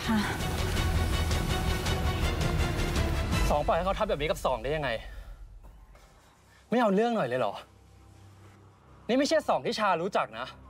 ค่ะสองปล่อยให้เขาทำแบบนี้กับสองได้ยังไงไม่เอาเรื่องหน่อยเลยเหรอนี่ไม่ใช่สองที่ชารู้จักนะ